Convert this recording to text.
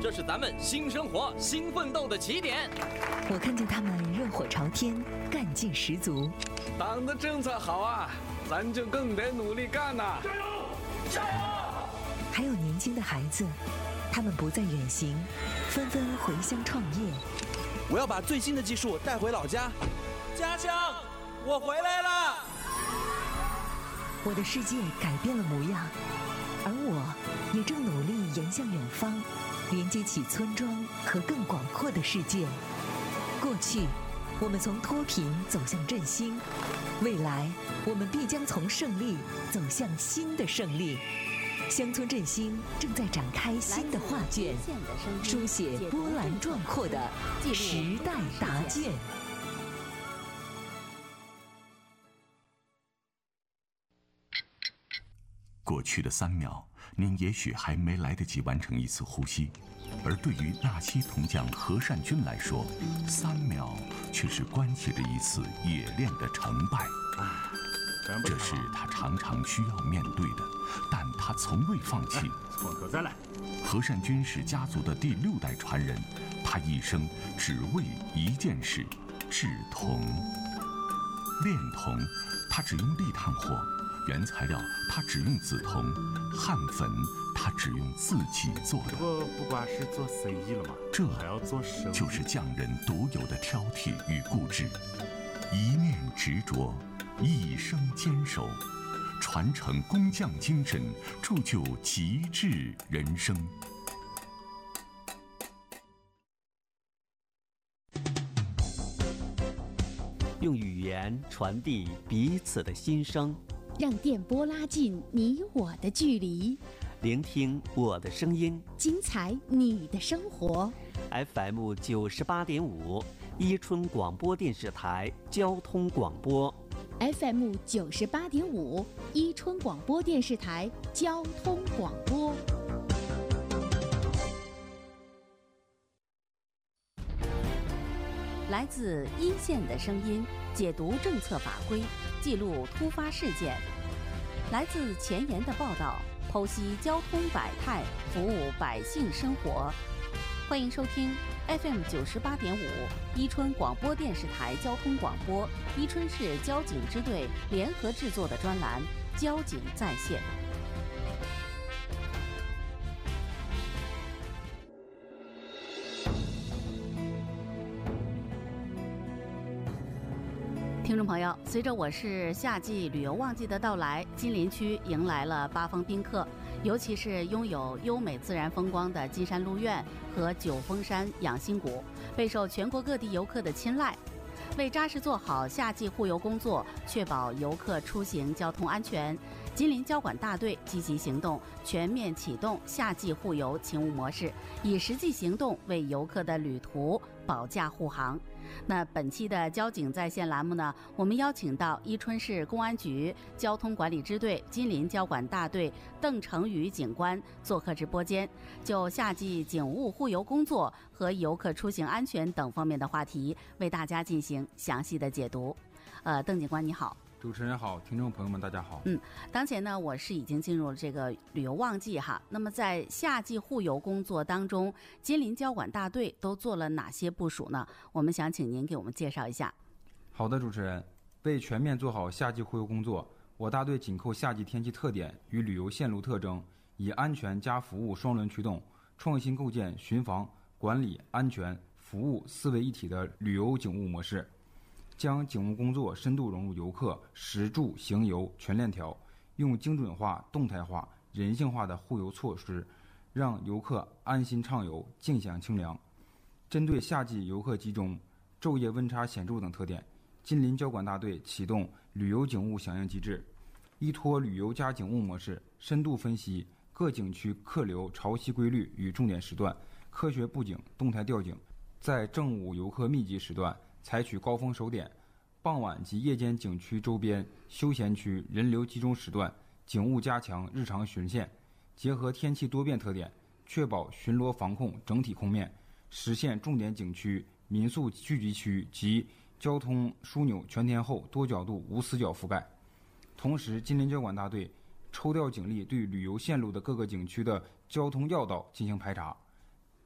这是咱们新生活、新奋斗的起点。 我看见他们热火朝天，干劲十足。 党的政策好啊，咱就更得努力干呐！ 加油！加油！ 还有年轻的孩子，他们不再远行，纷纷回乡创业。 我要把最新的技术带回老家。家乡，我回来了！ 我的世界改变了模样，而我也正努力迎向远方，连接起村庄和更广阔的世界。过去，我们从脱贫走向振兴，未来，我们必将从胜利走向新的胜利。乡村振兴正在展开新的画卷，书写波澜壮阔的时代答卷。 过去的3秒，您也许还没来得及完成一次呼吸，而对于纳西铜匠何善军来说，3秒却是关系着一次冶炼的成败。这是他常常需要面对的，但他从未放弃。 错可再来。 何善军是家族的第6代传人，他一生只为一件事：制铜。炼铜，他只用砾炭火。原材料他只用紫铜，焊粉他只用自己做的。 不光是做生意了吗？ 这还要做生意， 就是匠人独有的挑剔与固执，一念执着，一生坚守，传承工匠精神，铸就极致人生。 用语言传递彼此的心声， 让电波拉近你我的距离， 聆听我的声音， 精彩你的生活。 FM 98.5，伊春广播电视台交通广播。 FM 98.5，伊春广播电视台交通广播。 来自一线的声音，解读政策法规，记录突发事件；来自前沿的报道，剖析交通百态，服务百姓生活。欢迎收听 FM 98.5，伊春广播电视台交通广播，伊春市交警支队联合制作的专栏《交警在线》。听众朋友，随着我市夏季旅游旺季的到来，金陵区迎来了八方宾客，尤其是拥有优美自然风光的金山鹿苑和九峰山养心谷，备受全国各地游客的青睐。为扎实做好夏季护游工作，确保游客出行交通安全，金陵交管大队积极行动，全面启动夏季护游勤务模式，以实际行动为游客的旅途保驾护航。那本期的交警在线栏目呢，我们邀请到伊春市公安局交通管理支队金陵交管大队邓成宇警官做客直播间，就夏季警务护游工作和游客出行安全等方面的话题，为大家进行详细的解读。邓警官你好。 主持人好，听众朋友们大家好。 当前呢，我市已经进入了这个旅游旺季哈。那么在夏季护游工作当中，金陵交管大队都做了哪些部署呢？我们想请您给我们介绍一下。 好的，主持人，为全面做好夏季护游工作，我大队紧扣夏季天气特点与旅游线路特征，以安全加服务双轮驱动，创新构建巡防、管理、安全、服务4位一体的旅游警务模式。将警务工作深度融入游客食住行游全链条，用精准化、动态化、人性化的护游措施，让游客安心畅游、尽享清凉。针对夏季游客集中、昼夜温差显著等特点，金陵交管大队启动旅游警务响应机制，依托旅游加警务模式，深度分析各景区客流潮汐规律与重点时段，科学布景、动态调警，在正午游客密集时段采取高峰守点，傍晚及夜间景区周边休闲区人流集中时段，警务加强日常巡线，结合天气多变特点，确保巡逻防控整体控面，实现重点景区、民宿聚集区及交通枢纽全天候多角度无死角覆盖。同时，金陵交管大队抽调警力对旅游线路的各个景区的交通要道进行排查，